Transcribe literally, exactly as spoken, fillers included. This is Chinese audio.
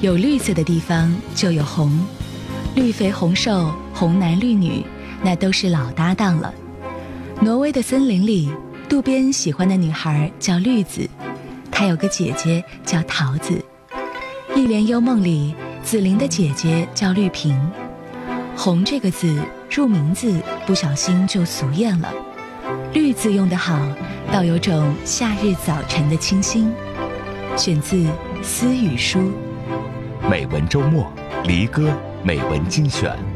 有绿色的地方就有红，绿肥红瘦，红男绿女，那都是老搭档了。挪威的森林里，渡边喜欢的女孩叫绿子，她有个姐姐叫桃子。一帘幽梦里，紫菱的姐姐叫绿萍。红这个字入名字不小心就俗艳了，绿字用得好，倒有种夏日早晨的清新。选自思雨书。 美文周末，离歌美文精选。